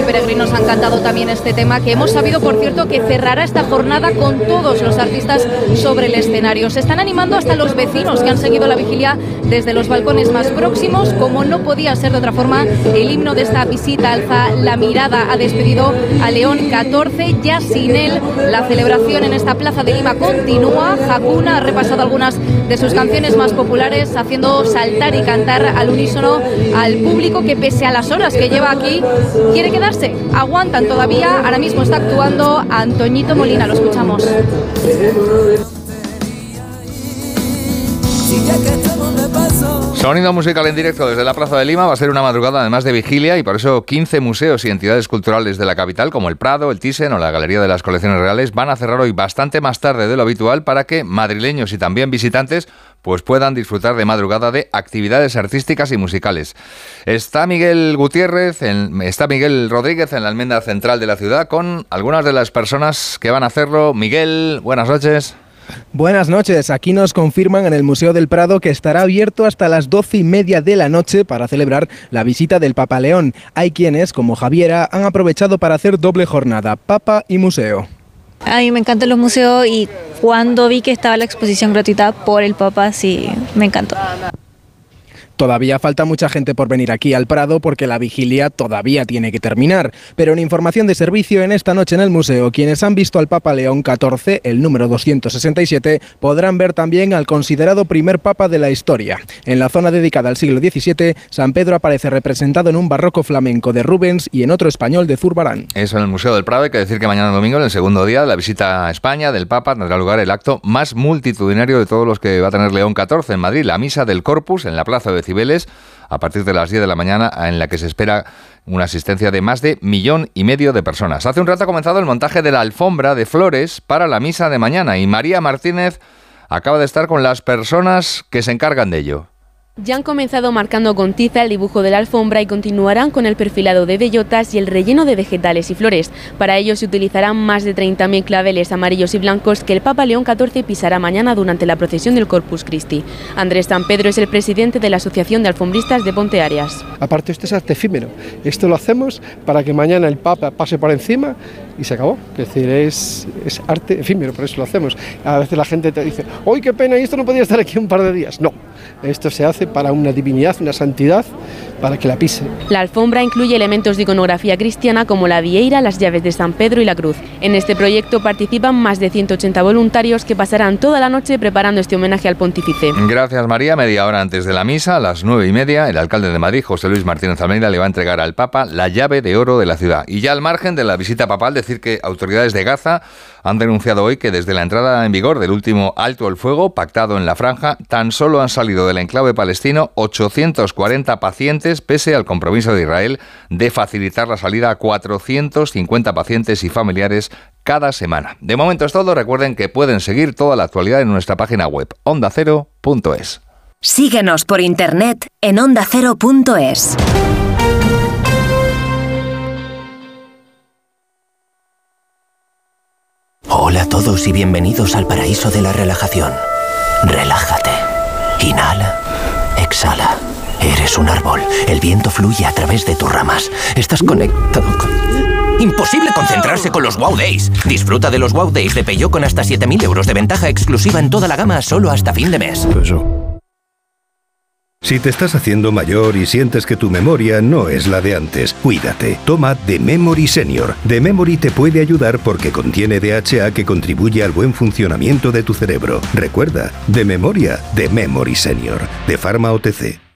peregrinos han cantado también este tema, que hemos sabido, por cierto, que cerrará esta jornada con todos los artistas sobre el escenario. Se están animando hasta los vecinos que han seguido la vigilia desde los balcones más próximos. Como no podía ser de otra forma, el himno de esta visita alza la mirada. Ha despedido a León XIV. Ya sin él, la celebración en esta plaza de Lima continúa. Hakuna ha repasado algunas de sus canciones más populares, haciendo saltar y cantar al unísono al público que, pese a las horas que lleva aquí, quiere quedarse. Aguantan todavía. Ahora mismo está actuando Antoñito Molina. Lo escuchamos. Sonido musical en directo desde la Plaza de Lima. Va a ser una madrugada además de vigilia, y por eso 15 museos y entidades culturales de la capital, como el Prado, el Thyssen o la Galería de las Colecciones Reales, van a cerrar hoy bastante más tarde de lo habitual para que madrileños y también visitantes pues puedan disfrutar de madrugada de actividades artísticas y musicales. Está Miguel Rodríguez en la almendra central de la ciudad con algunas de las personas que van a hacerlo. Miguel, buenas noches. Buenas noches, aquí nos confirman en el Museo del Prado que estará abierto hasta las 12:30 de la noche para celebrar la visita del Papa León. Hay quienes, como Javiera, han aprovechado para hacer doble jornada, Papa y museo. A mí me encantan los museos y cuando vi que estaba la exposición gratuita por el Papa, sí, me encantó. Todavía falta mucha gente por venir aquí al Prado porque la vigilia todavía tiene que terminar. Pero en información de servicio, en esta noche en el museo, quienes han visto al Papa León XIV, el número 267, podrán ver también al considerado primer papa de la historia. En la zona dedicada al siglo XVII, San Pedro aparece representado en un barroco flamenco de Rubens y en otro español de Zurbarán. Eso en el Museo del Prado. Hay que decir que mañana domingo, en el segundo día de la visita a España del Papa, tendrá lugar el acto más multitudinario de todos los que va a tener León XIV en Madrid, la Misa del Corpus en la Plaza de Cibeles, a partir de las 10 de la mañana, en la que se espera una asistencia de más de 1,5 millones de personas. Hace un rato ha comenzado el montaje de la alfombra de flores para la misa de mañana, y María Martínez acaba de estar con las personas que se encargan de ello. Ya han comenzado marcando con tiza el dibujo de la alfombra y continuarán con el perfilado de bellotas y el relleno de vegetales y flores. Para ello se utilizarán más de 30.000 claveles amarillos y blancos que el Papa León XIV pisará mañana durante la procesión del Corpus Christi. Andrés San Pedro es el presidente de la Asociación de Alfombristas de Ponte Arias. Aparte, esto es arte efímero. Esto lo hacemos para que mañana el Papa pase por encima y se acabó. Es decir, es arte efímero, por eso lo hacemos. A veces la gente te dice, ¡ay, qué pena! Y esto no podía estar aquí un par de días. No, esto se hace para una divinidad, una santidad, para que la pise. La alfombra incluye elementos de iconografía cristiana como la vieira, las llaves de San Pedro y la cruz. En este proyecto participan más de 180 voluntarios que pasarán toda la noche preparando este homenaje al pontífice. Gracias, María. Media hora antes de la misa, a las 9:30, el alcalde de Madrid, José Luis Martínez Almeida, le va a entregar al Papa la llave de oro de la ciudad. Y ya al margen de la visita papal, decir que autoridades de Gaza han denunciado hoy que desde la entrada en vigor del último alto el fuego pactado en la franja, tan solo han salido del enclave palestino 840 pacientes, pese al compromiso de Israel de facilitar la salida a 450 pacientes y familiares cada semana. De momento es todo. Recuerden que pueden seguir toda la actualidad en nuestra página web ondacero.es. Síguenos por internet en ondacero.es. Hola a todos y bienvenidos al paraíso de la relajación. Relájate. Inhala. Exhala. Eres un árbol. El viento fluye a través de tus ramas. Estás conectado con... ¡Imposible concentrarse con los Wow Days! Disfruta de los Wow Days de Peugeot con hasta 7.000 euros de ventaja exclusiva en toda la gama solo hasta fin de mes. Si te estás haciendo mayor y sientes que tu memoria no es la de antes, cuídate. Toma The Memory Senior. The Memory te puede ayudar porque contiene DHA que contribuye al buen funcionamiento de tu cerebro. Recuerda, de memoria, The Memory Senior, de Pharma OTC.